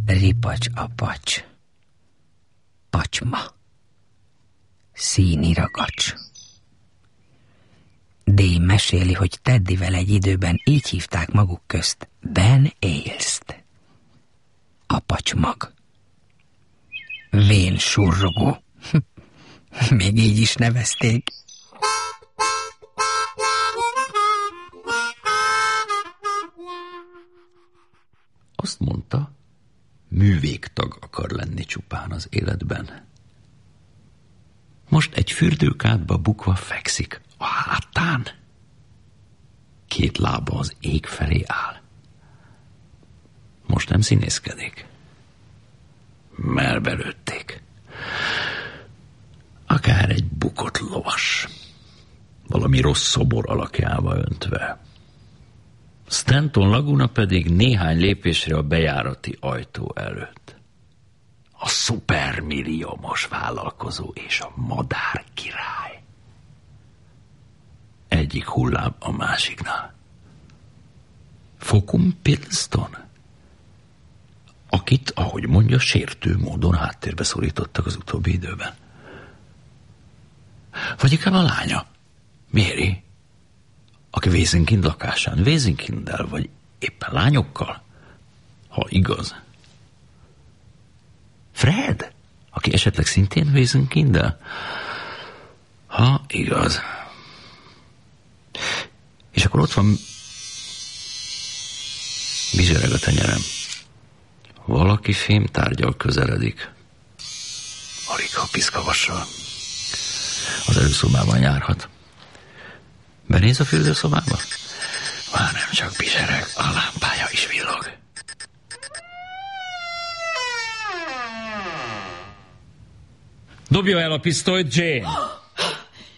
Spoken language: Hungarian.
Ripacs-apacs. Pacsma. Színi ragacs. D. meséli, hogy Teddyvel egy időben így hívták maguk közt Ben Ailes-t. Apacsmag. Vén surrogó. Még így is nevezték. Azt mondta, művégtag akar lenni csupán az életben. Most egy fürdőkádba bukva fekszik a hátán. 2 lába az ég felé áll. Most nem színészkedik. Merbe lőtték. Akár egy bukott lovas. Valami rossz szobor alakjába öntve. Stanton Laguna pedig néhány lépésre a bejárati ajtó előtt. A szupermilliómos vállalkozó és a madár király. Egyik hullám a másiknál. Focum Pilston, akit, ahogy mondja, sértő módon háttérbe szorítottak az utóbbi időben. Vagy inkább a lánya, Mary, aki Wesenkind lakásán Wesenkinddel, vagy éppen lányokkal, ha igaz. Fred, aki esetleg szintén Wesenkinddel, ha igaz. És akkor ott van, bizsereg a tenyerem. Valaki fémtárgyal közeledik. Alig ha piszkavassal. Az előszobában járhat. Benéz a fürdőszobába? Már nem csak bizsereg, a lámpája is villog. Dobja el a pisztolyt, Jane!